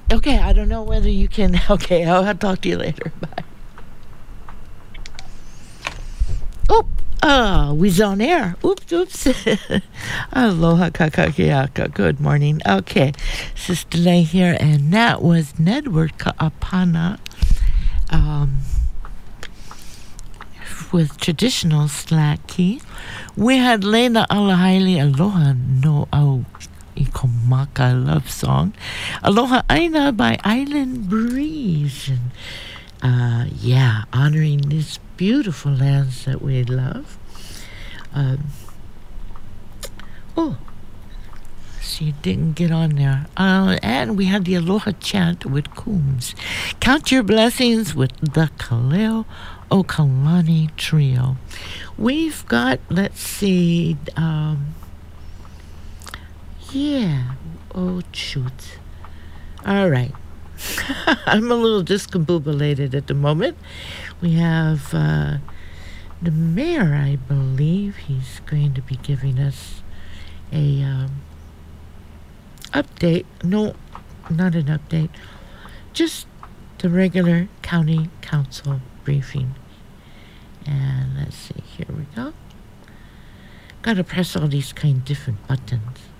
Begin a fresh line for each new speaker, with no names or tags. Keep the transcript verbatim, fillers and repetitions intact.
Okay, I don't know whether you can. Okay, I'll, I'll talk to you later. Bye. Oh, uh, we's on air. Oops, oops. Aloha kakakiaka. Good morning. Okay, Sister Lay here, and that was Nedward Ka'apana um, with traditional slack key. We had Leila Alahaili Aloha no Au Ikomaka love song. Aloha Aina by Island Breeze. And, uh, yeah, honoring these beautiful lands that we love. Um, oh, so you didn't get on there. Uh, and we had the Aloha chant with Coombs. Count your blessings with the Kaleo Okalani Trio. We've got, let's see, um, yeah, oh, shoot. All right. I'm a little discombobulated at the moment. We have uh, the mayor, I believe. He's going to be giving us a um, update. No, not an update. Just the regular county council briefing. And let's see, here we go. Got to press all these kind of different buttons.